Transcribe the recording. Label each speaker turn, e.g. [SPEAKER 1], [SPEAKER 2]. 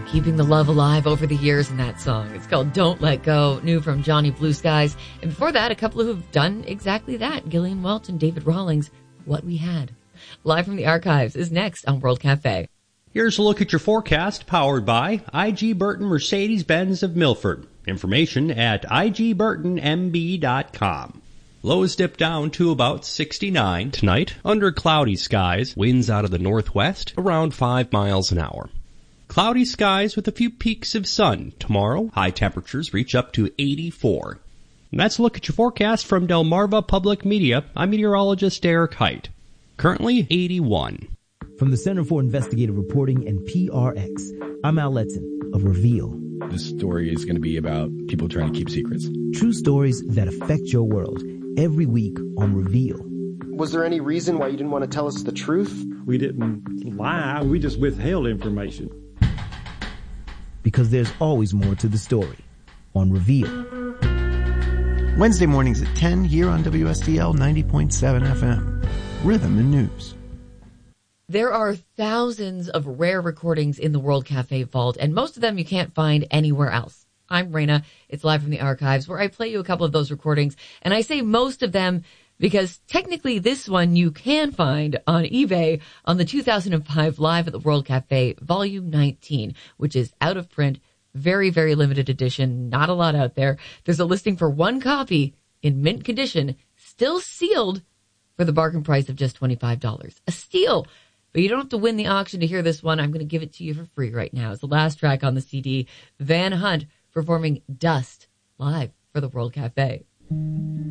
[SPEAKER 1] keeping the love alive over the years in that song. It's called Don't Let Go, new from Johnny Blue Skies. And before that, a couple who've done exactly that, Gillian Welch and David Rawlings, What We Had. Live from the archives is next on World Cafe.
[SPEAKER 2] Here's a look at your forecast, powered by IG Burton Mercedes-Benz of Milford. Information at igburtonmb.com. Lows dip down to about 69 tonight, under cloudy skies, winds out of the northwest, around 5 miles an hour. Cloudy skies with a few peaks of sun. Tomorrow, high temperatures reach up to 84. And that's a look at your forecast from Delmarva Public Media. I'm meteorologist Eric Height. Currently 81.
[SPEAKER 3] From the Center for Investigative Reporting and PRX, I'm Al Letson of Reveal.
[SPEAKER 4] This story is going to be about people trying to keep secrets.
[SPEAKER 3] True stories that affect your world. Every week on Reveal.
[SPEAKER 5] Was there any reason why you didn't want to tell us the truth?
[SPEAKER 6] We didn't lie. We just withheld information.
[SPEAKER 3] Because there's always more to the story on Reveal.
[SPEAKER 7] Wednesday mornings at 10 here on WSDL 90.7 FM. Rhythm and News.
[SPEAKER 1] There are thousands of rare recordings in the World Cafe vault, and most of them you can't find anywhere else. I'm Raina. It's live from the archives, where I play you a couple of those recordings, and I say most of them because technically this one you can find on eBay on the 2005 Live at the World Cafe Volume 19, which is out of print, very, very limited edition, not a lot out there. There's a listing for one copy in mint condition, still sealed, for the bargain price of just $25. A steal! But you don't have to win the auction to hear this one. I'm going to give it to you for free right now. It's the last track on the CD. Van Hunt performing Dust live for the World Cafe.